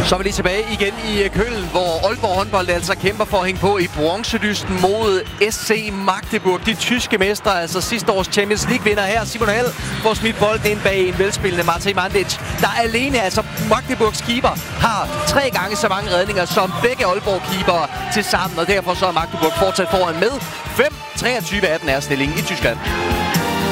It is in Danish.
Så er vi lige tilbage igen i Køln, hvor Aalborg håndbold altså kæmper for at hænge på i bronzedysten mod SC Magdeburg. De tyske mestre, altså sidste års Champions League-vinder her. Simon Hall får smidt bolden ind bag en velspillende Matej Mandic, der alene, altså Magdeburgs keeper, har 3 gange så mange redninger som begge Aalborg-keepere til sammen. Og derfor så er Magdeburg fortsat foran med 5-23-18 er stillingen i Tyskland.